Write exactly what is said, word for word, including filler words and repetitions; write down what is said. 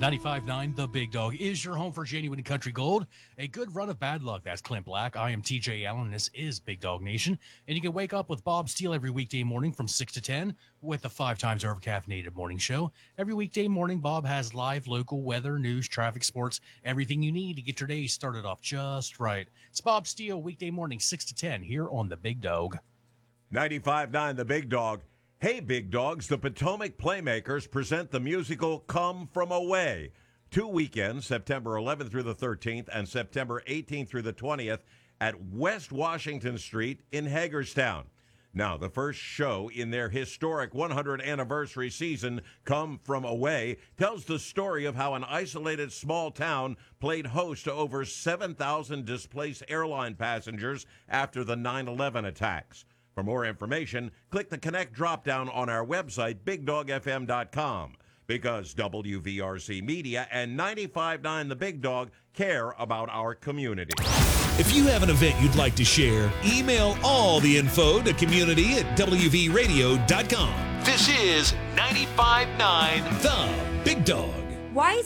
ninety-five point nine The Big Dog is your home for genuine country gold. A good run of bad luck. That's Clint Black. I am T J Allen. This is Big Dog Nation. And you can wake up with Bob Steele every weekday morning from six to ten with the five times over caffeinated morning show. Every weekday morning, Bob has live local weather, news, traffic, sports, everything you need to get your day started off just right. It's Bob Steele, weekday morning, six to ten here on The Big Dog. ninety-five point nine The Big Dog. Hey, Big Dogs, the Potomac Playmakers present the musical Come From Away. Two weekends, September eleventh through the thirteenth and September eighteenth through the twentieth at West Washington Street in Hagerstown. Now, the first show in their historic one hundredth anniversary season, Come From Away, tells the story of how an isolated small town played host to over seven thousand displaced airline passengers after the nine eleven attacks. For more information, click the Connect drop-down on our website, big dog f m dot com, because W V R C Media and ninety-five point nine The Big Dog care about our community. If you have an event you'd like to share, email all the info to community at w v radio dot com. This is ninety-five point nine The Big Dog. Why is